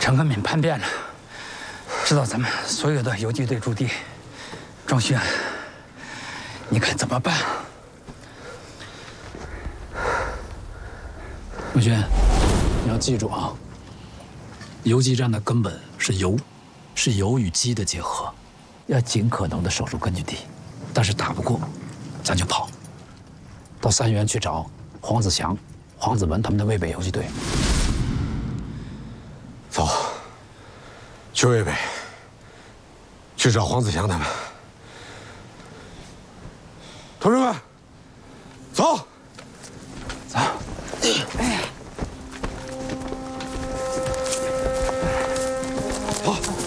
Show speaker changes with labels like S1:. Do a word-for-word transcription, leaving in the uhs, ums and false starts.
S1: 陈克敏叛变了，知道咱们所有的游击队驻地。庄轩，你看怎么办？
S2: 文轩，你要记住啊，游击战的根本是游，是游与击的结合，要尽可能的守住根据地，但是打不过，咱就跑，到三原去找黄子祥、黄子文他们的渭北游击队。
S3: 走，去渭北，去找黄子祥他们。同志们，走，
S1: 走。哎，
S3: 好。